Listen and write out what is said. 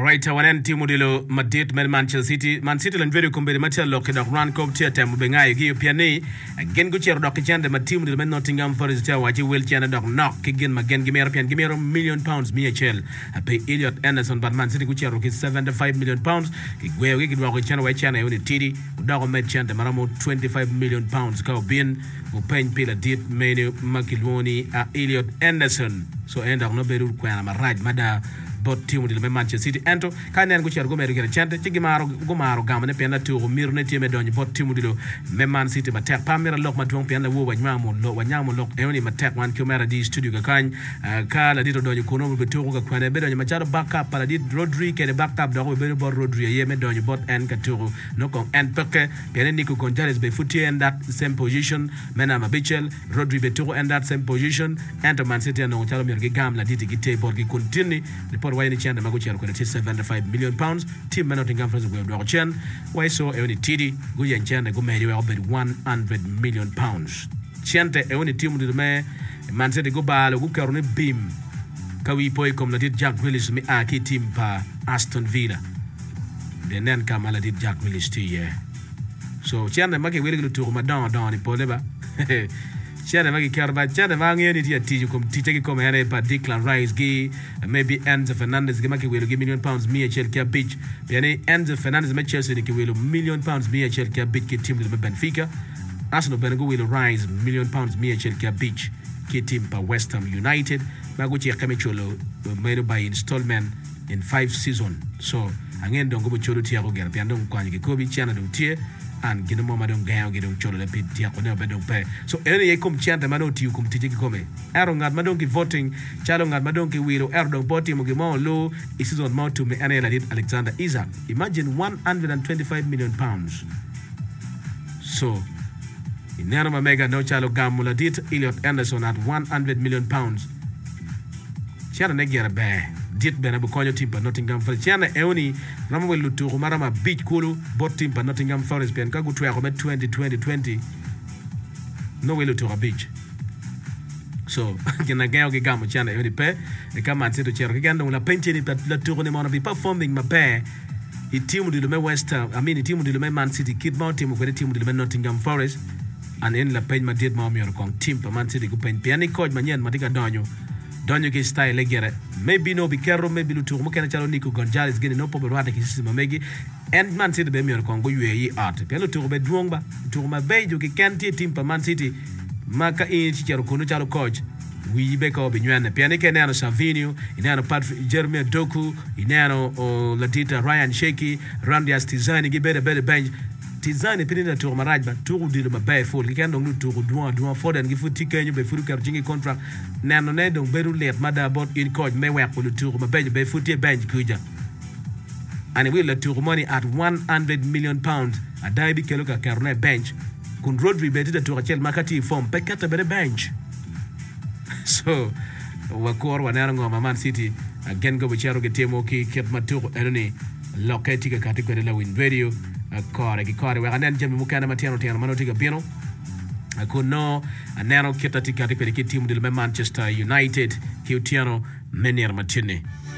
Right, wanen timu dilo madit Manchester City. Man City lan very kumbere matia loke dok run kop tia temu bengai gi piani. Gen gu cher dok chande ma timu dilo Nottingham Forest tia wachi wel chande dok knock gen ma gen gimer pian gimer £1 million MHL. Pay Elliot Anderson but Man City gu cher ki £75 million. Ki gwe gi dwa ko chande wa chande yoni tidi. Dok met chande maramo £25 million ka bin u pen pila dit menu makilwoni a Elliot Anderson. So end up no beru kwa na right mada bot timu dilo Manchester City ento kanen go chergo meri gere chante ci gimaro gamane pena tour mirne tieme donji bot timu dilo Man City ma tek pamira lok ma don pena wo wanyamo lok eni ma tek wan kamera di studio ga kan kala dito donji kono be tour ga kwane be donji ma charo backup pala dit Rodri ke de backup do be bot Rodri ye me donji bot en ka tour no kon en peke pena Nico Gonzalez be futi in that same position mena ma Bichel Rodri be tour in that same position ento Man City no charo mer gi gam la dit gi te bot gi continue wayne chande mago cher ko £75 million team Nottingham Forest go do chen way so e woni tidi go yen chande go meri wa £100 million chante e woni team de me Man City go balo go karone bim kawi poy comme la dit Jack Grealish mi aki team pa Aston Villa de nen kamala dit Jack Grealish ti ye so chande make wele go tour ma don ni poleba Chade magi karba chade mangi ni ti kom titeki kom here pa Declan Rice gi maybe Enzo Fernandez gi maki welo gi £1 million MHL ka beach yani Enzo Fernandez me Chelsea ki welo £1 million MHL ka beach ki team de Benfica Arsenal go welo Rice £1 million MHL ka beach ki team pa West Ham United mago chi kame cholo made by installment in 5 season so angen dongo bo cholo ti ago ger piandong kwani ki kobi chana do tie and gino mama don gayo gidon cholo le pit dia ko ne be don pe so ene ye kom chante mano ti kom tiji ko me ero ngat madon ki voting chalo ngat madon ki wiro ero don poti mo gimo lo is on mount to me ene la dit Alexander Isak imagine £125 million so inero ma mega no chalo gamula dit Elliot Anderson at £100 million chana ne gera be dit bena bu konyo team pa Nottingham Forest chana eoni ramo welu turu marama beach kulu bot team pa Nottingham Forest pen ka gutwe ko 2020 no welu turu beach so kina gayo ki gamo chana eoni pe e kama antito chero ki gando la penche ni la turu ne mona bi performing ma pe I team di lume West Ham I mean I team di lume Man City kid mount team ko team di lume Nottingham Forest and in la pen ma dit ma mi ko team pa Man City ko pen piani coach ma nyen ma diga donyo ki style legere maybe no bikero maybe lu tour mo kana chalo Nico Gonzalez gene no problem wata ki sisi mamegi and Man City be mi ko ngo UAE art pe lu tour be duongba tour ma be jo ki kanti team pa Man City maka in ci charo kono chalo coach wi be ko be nyane pe ne kenano Savinio inano Patrick Jeremy Doku inano Latita Ryan Sheki Randy Astizani gi better bench Tizani pinina tour marajba tour di le mabay fol ki kan dong tour douan foden gi futi kenyu be furu kar jingi contract nano ne dong beru let mada bot in coach me wa ko le tour mabay be futi bench kuja and we le tour money at £100 million a dai bi kelo ka karne bench kun Rodri be tita tour chel makati form pe kata be bench so wa kor wa nano ngoma Man City again go bicharo ge temo ki ket matur enoni lokati ka katikore la win video kore we anen jemi mukana matiano tiano manotiga piano kuno anero kitati kati pele ki timu dile Manchester United ki utiano mener matine